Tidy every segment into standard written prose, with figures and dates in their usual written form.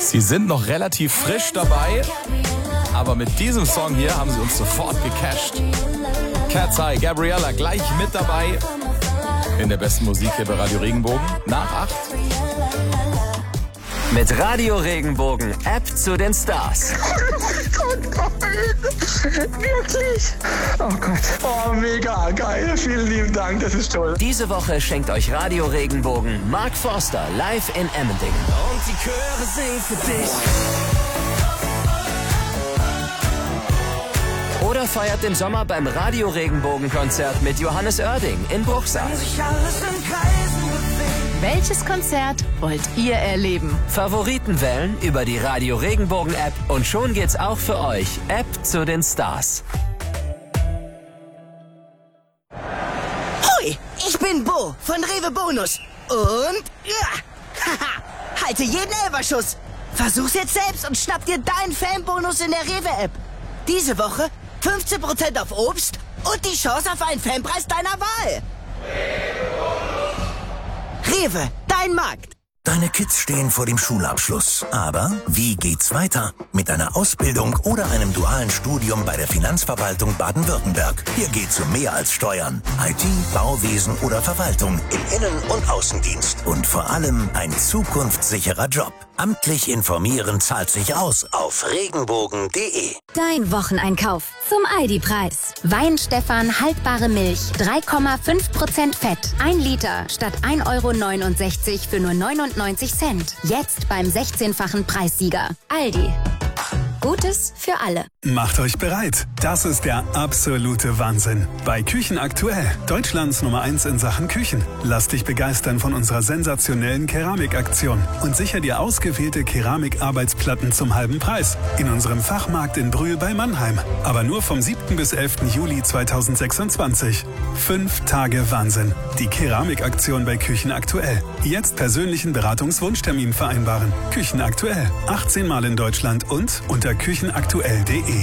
Sie sind noch relativ frisch dabei, aber mit diesem Song hier haben sie uns sofort gecasht. Cat's Eye, Gabriella gleich mit dabei in der besten Musik hier bei Radio Regenbogen nach 8. Mit Radio Regenbogen, App zu den Stars. Oh Gott, nein. Wirklich? Oh Gott. Oh, mega geil. Vielen lieben Dank, das ist toll. Diese Woche schenkt euch Radio Regenbogen Mark Forster live in Emmendingen. Und die Chöre singen für dich. Oder feiert im Sommer beim Radio Regenbogen Konzert mit Johannes Oerding in Bruchsal. Welches Konzert wollt ihr erleben? Favoriten wählen über die Radio Regenbogen App und schon geht's auch für euch. App zu den Stars. Hoi, ich bin Bo von Rewe Bonus. Und ja, haha, halte jeden Elferschuss. Versuch's jetzt selbst und schnapp dir deinen Fanbonus in der Rewe-App. Diese Woche 15% auf Obst und die Chance auf einen Fanpreis deiner Wahl. Rewe, dein Markt. Deine Kids stehen vor dem Schulabschluss. Aber wie geht's weiter? Mit einer Ausbildung oder einem dualen Studium bei der Finanzverwaltung Baden-Württemberg. Hier geht's um mehr als Steuern. IT, Bauwesen oder Verwaltung im Innen- und Außendienst. Und vor allem ein zukunftssicherer Job. Amtlich informieren zahlt sich aus auf regenbogen.de. Dein Wocheneinkauf zum Aldi-Preis. Wein Stefan haltbare Milch, 3,5% Fett. 1 Liter statt 1,69 € für nur 99 Cent. Jetzt beim 16-fachen Preissieger. Aldi. Gutes für alle. Macht euch bereit. Das ist der absolute Wahnsinn. Bei Küchen aktuell. Deutschlands Nummer 1 in Sachen Küchen. Lass dich begeistern von unserer sensationellen Keramikaktion und sicher dir ausgewählte Keramikarbeitsplatten zum halben Preis. In unserem Fachmarkt in Brühl bei Mannheim. Aber nur vom 7. bis 11. Juli 2026. 5 Tage Wahnsinn. Die Keramikaktion bei Küchen aktuell. Jetzt persönlichen Beratungswunschtermin vereinbaren. Küchen aktuell. 18 Mal in Deutschland und unter küchenaktuell.de.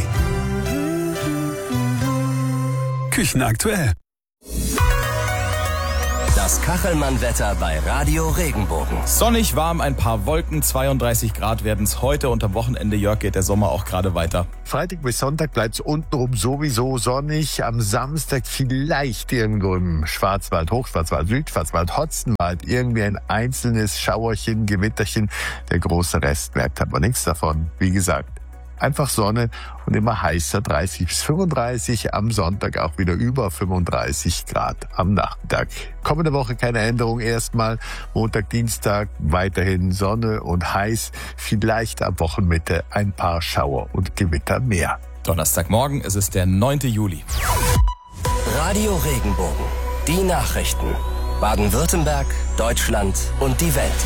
Küchen aktuell. Das Kachelmann-Wetter bei Radio Regenbogen. Sonnig, warm, ein paar Wolken, 32 Grad werden es heute und am Wochenende, Jörg, geht der Sommer auch gerade weiter. Freitag bis Sonntag bleibt es untenrum sowieso sonnig. Am Samstag vielleicht irgendwo im Schwarzwald, Hochschwarzwald, Südschwarzwald, Hotzenwald irgendwie ein einzelnes Schauerchen, Gewitterchen. Der große Rest bleibt aber nichts davon. Wie gesagt, einfach Sonne und immer heißer, 30 bis 35, am Sonntag auch wieder über 35 Grad am Nachmittag. Kommende Woche keine Änderung erstmal. Montag, Dienstag weiterhin Sonne und heiß. Vielleicht ab Wochenmitte ein paar Schauer und Gewitter mehr. Donnerstagmorgen, es ist der 9. Juli. Radio Regenbogen. Die Nachrichten. Baden-Württemberg, Deutschland und die Welt.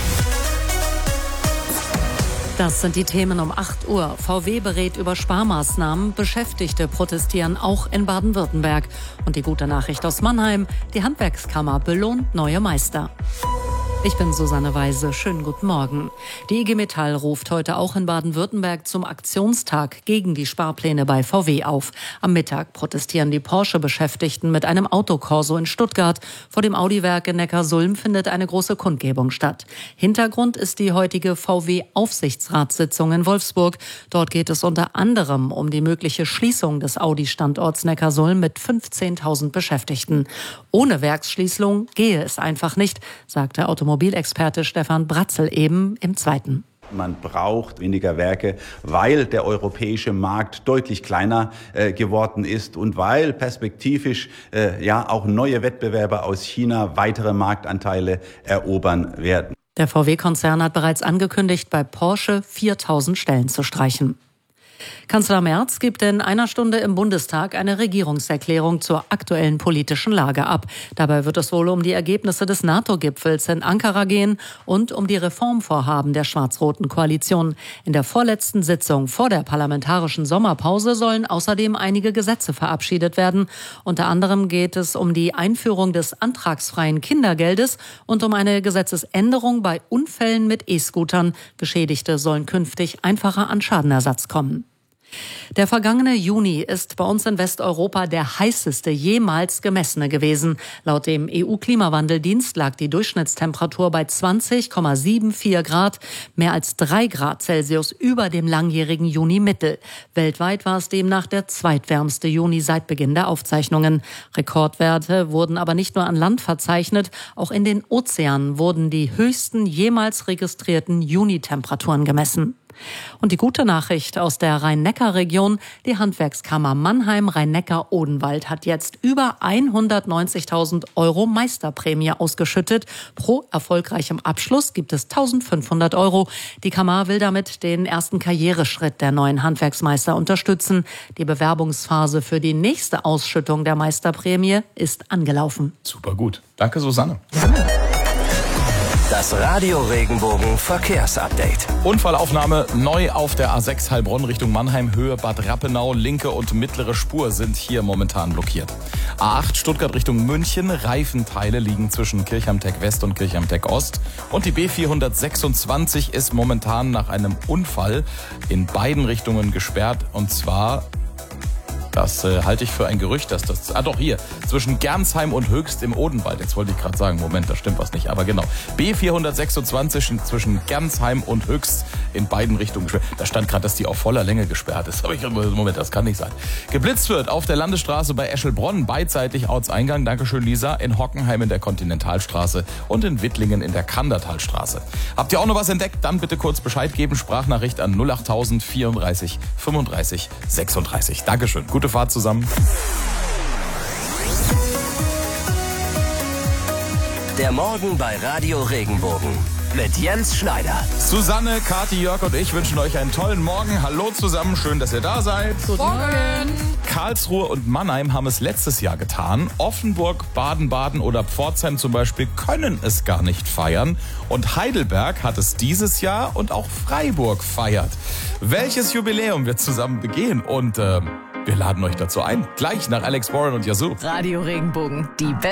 Das sind die Themen um 8 Uhr. VW berät über Sparmaßnahmen. Beschäftigte protestieren auch in Baden-Württemberg. Und die gute Nachricht aus Mannheim: Die Handwerkskammer belohnt neue Meister. Ich bin Susanne Weise. Schönen guten Morgen. Die IG Metall ruft heute auch in Baden-Württemberg zum Aktionstag gegen die Sparpläne bei VW auf. Am Mittag protestieren die Porsche-Beschäftigten mit einem Autokorso in Stuttgart. Vor dem Audi-Werk in Neckarsulm findet eine große Kundgebung statt. Hintergrund ist die heutige VW-Aufsichtsratssitzung in Wolfsburg. Dort geht es unter anderem um die mögliche Schließung des Audi-Standorts Neckarsulm mit 15.000 Beschäftigten. Ohne Werksschließung gehe es einfach nicht, sagt der Automobilexperte Stefan Bratzel eben im Zweiten. Man braucht weniger Werke, weil der europäische Markt deutlich kleiner geworden ist und weil perspektivisch auch neue Wettbewerber aus China weitere Marktanteile erobern werden. Der VW-Konzern hat bereits angekündigt, bei Porsche 4.000 Stellen zu streichen. Kanzler Merz gibt in einer Stunde im Bundestag eine Regierungserklärung zur aktuellen politischen Lage ab. Dabei wird es wohl um die Ergebnisse des NATO-Gipfels in Ankara gehen und um die Reformvorhaben der schwarz-roten Koalition. In der vorletzten Sitzung vor der parlamentarischen Sommerpause sollen außerdem einige Gesetze verabschiedet werden. Unter anderem geht es um die Einführung des antragsfreien Kindergeldes und um eine Gesetzesänderung bei Unfällen mit E-Scootern. Geschädigte sollen künftig einfacher an Schadenersatz kommen. Der vergangene Juni ist bei uns in Westeuropa der heißeste jemals gemessene gewesen. Laut dem EU-Klimawandeldienst lag die Durchschnittstemperatur bei 20,74 Grad, mehr als 3 Grad Celsius über dem langjährigen Juni-Mittel. Weltweit war es demnach der zweitwärmste Juni seit Beginn der Aufzeichnungen. Rekordwerte wurden aber nicht nur an Land verzeichnet, auch in den Ozeanen wurden die höchsten jemals registrierten Juni-Temperaturen gemessen. Und die gute Nachricht aus der Rhein-Neckar-Region: Die Handwerkskammer Mannheim-Rhein-Neckar-Odenwald hat jetzt über 190.000 € Meisterprämie ausgeschüttet. Pro erfolgreichem Abschluss gibt es 1.500 €. Die Kammer will damit den ersten Karriereschritt der neuen Handwerksmeister unterstützen. Die Bewerbungsphase für die nächste Ausschüttung der Meisterprämie ist angelaufen. Super gut. Danke, Susanne. Das Radio Regenbogen Verkehrsupdate. Unfallaufnahme neu auf der A6 Heilbronn Richtung Mannheim, Höhe Bad Rappenau. Linke und mittlere Spur sind hier momentan blockiert. A8 Stuttgart Richtung München. Reifenteile liegen zwischen Kirchheim-Tech West und Kirchheim-Tech Ost. Und die B426 ist momentan nach einem Unfall in beiden Richtungen gesperrt. Und zwar... Das halte ich für ein Gerücht, dass das... hier, zwischen Gernsheim und Höchst im Odenwald. Jetzt wollte ich gerade sagen, Moment, da stimmt was nicht. Aber genau, B426 zwischen Gernsheim und Höchst in beiden Richtungen gesperrt. Da stand gerade, dass die auf voller Länge gesperrt ist. Aber Moment, das kann nicht sein. Geblitzt wird auf der Landesstraße bei Eschelbronn, beidseitig Ortseingang, dankeschön Lisa, in Hockenheim in der Kontinentalstraße und in Wittlingen in der Kandertalstraße. Habt ihr auch noch was entdeckt? Dann bitte kurz Bescheid geben. Sprachnachricht an 08000 34 35 36. Dankeschön. Gute Fahrt zusammen. Der Morgen bei Radio Regenbogen mit Jens Schneider. Susanne, Kathi, Jörg und ich wünschen euch einen tollen Morgen. Hallo zusammen, schön, dass ihr da seid. Guten Morgen. Karlsruhe und Mannheim haben es letztes Jahr getan. Offenburg, Baden-Baden oder Pforzheim zum Beispiel können es gar nicht feiern. Und Heidelberg hat es dieses Jahr und auch Freiburg feiert. Welches Jubiläum wir zusammen begehen? Und wir laden euch dazu ein. Gleich nach Alex Warren und Yazoo. Radio Regenbogen, die